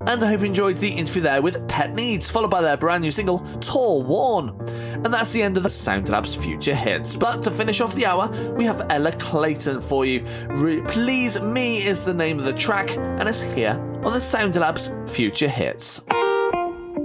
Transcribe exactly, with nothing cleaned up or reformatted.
And I hope you enjoyed the interview there with Pet Needs, followed by their brand new single, Tall Worn. And that's the end of the SoundLabs Future Hits. But to finish off the hour, we have Ella Clayton for you. Re- Please Me is the name of the track, and it's here on the SoundLabs Future Hits.